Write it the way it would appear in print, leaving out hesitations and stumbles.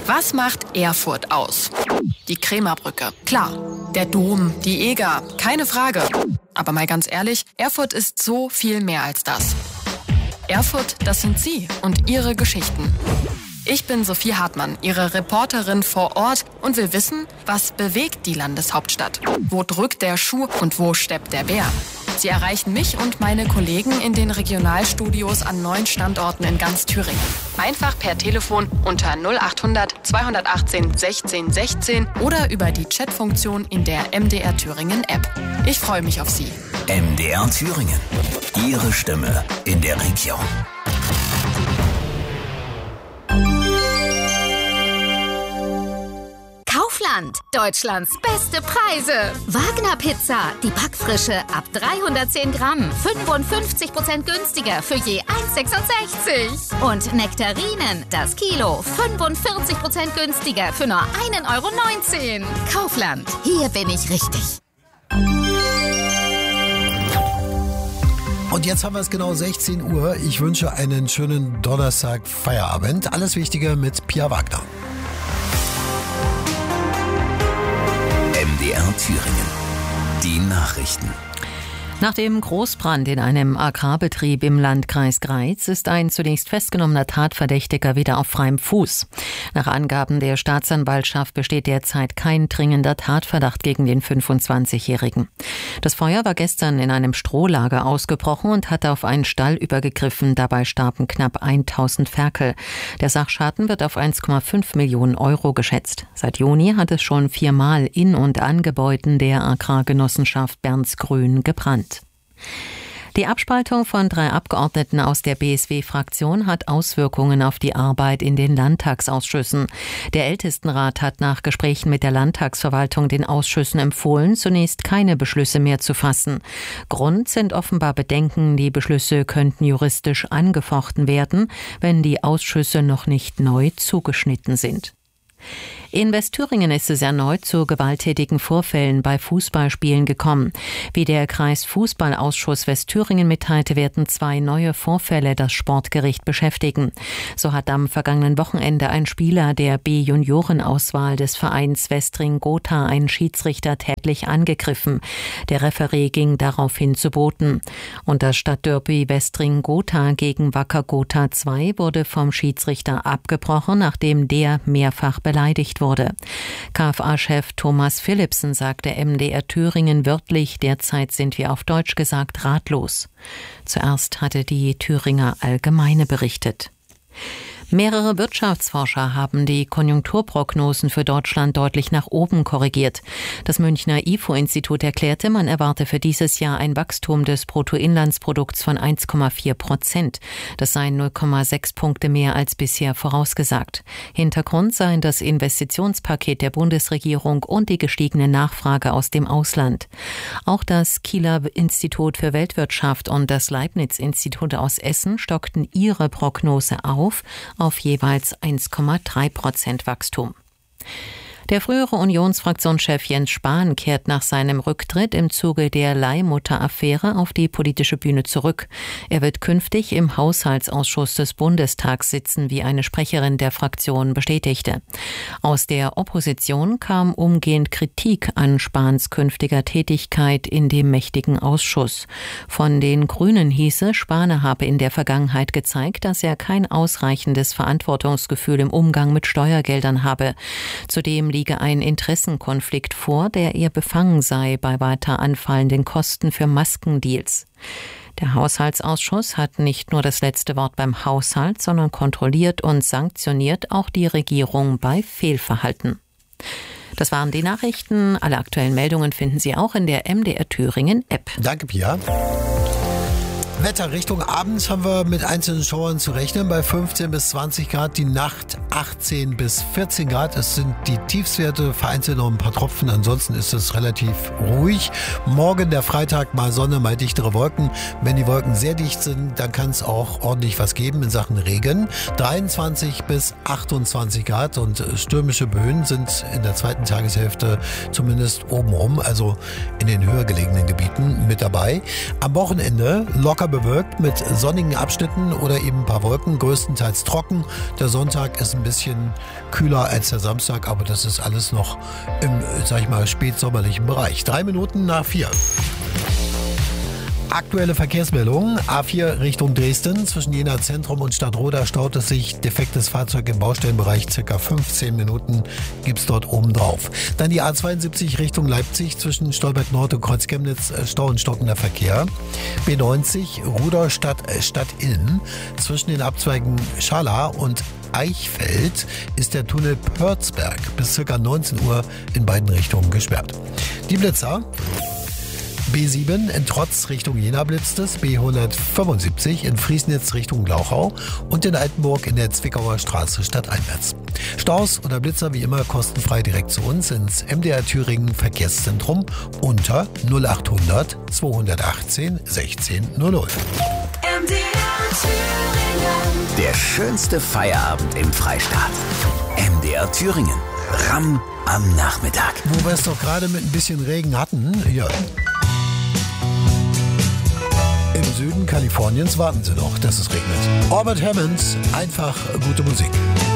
Was macht Erfurt aus? Die Krämerbrücke, klar. Der Dom, die Eger, keine Frage. Aber mal ganz ehrlich, Erfurt ist so viel mehr als das. Erfurt, das sind Sie und Ihre Geschichten. Ich bin Sophie Hartmann, Ihre Reporterin vor Ort und will wissen, was bewegt die Landeshauptstadt? Wo drückt der Schuh und wo steppt der Bär? Sie erreichen mich und meine Kollegen in den Regionalstudios an 9 Standorten in ganz Thüringen. Einfach per Telefon unter 0800 218 16 16 oder über die Chatfunktion in der MDR Thüringen App. Ich freue mich auf Sie. MDR Thüringen. Ihre Stimme in der Region. Kaufland, Deutschlands beste Preise. Wagner Pizza, die Backfrische ab 310 Gramm, 55% günstiger für je 1,66. Und Nektarinen, das Kilo, 45% günstiger für nur 1,19 Euro. Kaufland, hier bin ich richtig. Und jetzt haben wir es genau 16 Uhr. Ich wünsche einen schönen Donnerstag Feierabend. Alles Wichtige mit Pia Wagner. MDR Thüringen. Die Nachrichten. Nach dem Großbrand in einem Agrarbetrieb im Landkreis Greiz ist ein zunächst festgenommener Tatverdächtiger wieder auf freiem Fuß. Nach Angaben der Staatsanwaltschaft besteht derzeit kein dringender Tatverdacht gegen den 25-Jährigen. Das Feuer war gestern in einem Strohlager ausgebrochen und hatte auf einen Stall übergegriffen. Dabei starben knapp 1000 Ferkel. Der Sachschaden wird auf 1,5 Millionen Euro geschätzt. Seit Juni hat es schon 4-mal in und an Gebäuden der Agrargenossenschaft Bernsgrün gebrannt. Die Abspaltung von 3 Abgeordneten aus der BSW-Fraktion hat Auswirkungen auf die Arbeit in den Landtagsausschüssen. Der Ältestenrat hat nach Gesprächen mit der Landtagsverwaltung den Ausschüssen empfohlen, zunächst keine Beschlüsse mehr zu fassen. Grund sind offenbar Bedenken, die Beschlüsse könnten juristisch angefochten werden, wenn die Ausschüsse noch nicht neu zugeschnitten sind. In Westthüringen ist es erneut zu gewalttätigen Vorfällen bei Fußballspielen gekommen. Wie der Kreisfußballausschuss Westthüringen mitteilte, werden 2 neue Vorfälle das Sportgericht beschäftigen. So hat am vergangenen Wochenende ein Spieler der B-Juniorenauswahl des Vereins Westring-Gotha einen Schiedsrichter tätlich angegriffen. Der Referee ging daraufhin zu Boden. Und das Stadtderby Westring-Gotha gegen Wacker Gotha 2 wurde vom Schiedsrichter abgebrochen, nachdem der mehrfach beleidigt wurde. KFA-Chef Thomas Philipsen sagte MDR Thüringen wörtlich, derzeit sind wir auf Deutsch gesagt ratlos. Zuerst hatte die Thüringer Allgemeine berichtet. Mehrere Wirtschaftsforscher haben die Konjunkturprognosen für Deutschland deutlich nach oben korrigiert. Das Münchner IFO-Institut erklärte, man erwarte für dieses Jahr ein Wachstum des Bruttoinlandsprodukts von 1,4%. Das seien 0,6 Punkte mehr als bisher vorausgesagt. Hintergrund seien das Investitionspaket der Bundesregierung und die gestiegene Nachfrage aus dem Ausland. Auch das Kieler Institut für Weltwirtschaft und das Leibniz-Institut aus Essen stockten ihre Prognose auf jeweils 1,3% Wachstum. Der frühere Unionsfraktionschef Jens Spahn kehrt nach seinem Rücktritt im Zuge der Leihmutter-Affäre auf die politische Bühne zurück. Er wird künftig im Haushaltsausschuss des Bundestags sitzen, wie eine Sprecherin der Fraktion bestätigte. Aus der Opposition kam umgehend Kritik an Spahns künftiger Tätigkeit in dem mächtigen Ausschuss. Von den Grünen hieße, Spahn habe in der Vergangenheit gezeigt, dass er kein ausreichendes Verantwortungsgefühl im Umgang mit Steuergeldern habe. Zudem liege ein Interessenkonflikt vor, der eher befangen sei bei weiter anfallenden Kosten für Maskendeals. Der Haushaltsausschuss hat nicht nur das letzte Wort beim Haushalt, sondern kontrolliert und sanktioniert auch die Regierung bei Fehlverhalten. Das waren die Nachrichten. Alle aktuellen Meldungen finden Sie auch in der MDR Thüringen App. Danke, Pia. Wetter Richtung Abends haben wir mit einzelnen Schauern zu rechnen. Bei 15 bis 20 Grad, die Nacht 18 bis 14 Grad. Es sind die Tiefstwerte, vereinzelt noch ein paar Tropfen. Ansonsten ist es relativ ruhig. Morgen der Freitag, mal Sonne, mal dichtere Wolken. Wenn die Wolken sehr dicht sind, dann kann es auch ordentlich was geben in Sachen Regen. 23 bis 28 Grad und stürmische Böen sind in der zweiten Tageshälfte zumindest obenrum, also in den höher gelegenen Gebieten mit dabei. Am Wochenende locker bewölkt mit sonnigen Abschnitten oder eben ein paar Wolken, größtenteils trocken. Der Sonntag ist ein bisschen kühler als der Samstag, aber das ist alles noch im, sag ich mal, spätsommerlichen Bereich. 3:03. Aktuelle Verkehrsmeldungen. A4 Richtung Dresden. Zwischen Jena Zentrum und Stadtroda staut es sich. Defektes Fahrzeug im Baustellenbereich. Circa 15 Minuten gibt es dort oben drauf. Dann die A72 Richtung Leipzig. Zwischen Stolberg Nord und Kreuz Chemnitz Stau und stockender Verkehr. B90 Rudolstadt Stadtillen. Zwischen den Abzweigen Schala und Eichfeld ist der Tunnel Pörzberg bis ca. 19 Uhr in beiden Richtungen gesperrt. Die Blitzer. B7 in Trotz Richtung Jena blitzt es, B175 in Friesnitz Richtung Glauchau und in Altenburg in der Zwickauer Straße stadteinwärts. Staus oder Blitzer wie immer kostenfrei direkt zu uns ins MDR Thüringen Verkehrszentrum unter 0800 218 1600. MDR Thüringen. Der schönste Feierabend im Freistaat. MDR Thüringen. Ramm am Nachmittag. Wo wir es doch gerade mit ein bisschen Regen hatten, hier. Im Süden Kaliforniens warten sie noch, dass es regnet. Orbit Hammond, einfach gute Musik.